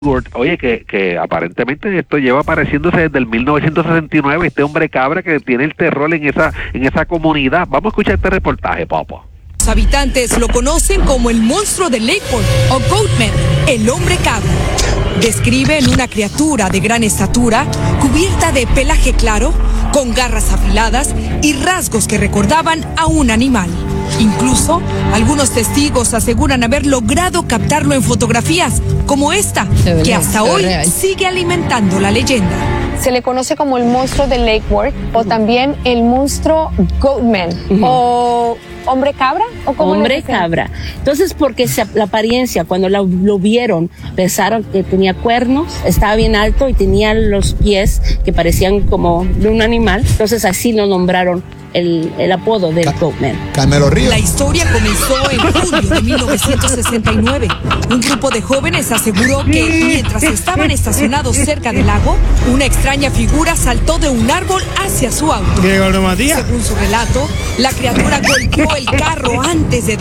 Oye, que aparentemente esto lleva apareciéndose desde el 1969, este hombre cabra que tiene el terror en esa comunidad. Vamos a escuchar este reportaje, papá. Los habitantes lo conocen como el monstruo de Lakeport o Goatman, el hombre cabra. Describen una criatura de gran estatura, cubierta de pelaje claro, con garras afiladas y rasgos que recordaban a un animal. Incluso, algunos testigos aseguran haber logrado captarlo en fotografías, como esta, que hasta hoy sigue alimentando la leyenda. Se le conoce como el monstruo de Lakeport o también el monstruo Goatman o hombre cabra. ¿O cómo hombre cabra. Entonces, porque la apariencia, cuando lo vieron, pensaron que tenía cuernos, estaba bien alto y tenía los pies que parecían como de un animal. Entonces, así lo nombraron el apodo del Goatman. Carmelo Ríos. La historia comenzó en julio de 1969. Un grupo de jóvenes aseguró que mientras estaban estacionados cerca del lago, una extraña figura saltó de un árbol hacia su auto. Según su relato, la criatura golpeó el carro antes de